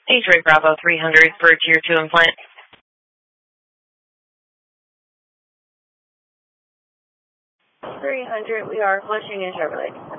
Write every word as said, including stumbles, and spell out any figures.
H-Ray Bravo three hundred for Tier two implant. three hundred, we are flushing in Chevrolet.